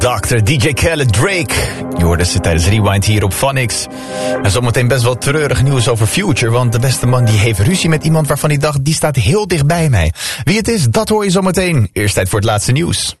Dr. DJ Khaled Drake. Je hoorde ze tijdens Rewind hier op Phonics. En zometeen best wel treurig nieuws over Future. Want de beste man die heeft ruzie met iemand waarvan hij dacht, die staat heel dicht bij mij. Wie het is, dat hoor je zometeen. Eerst tijd voor het laatste nieuws.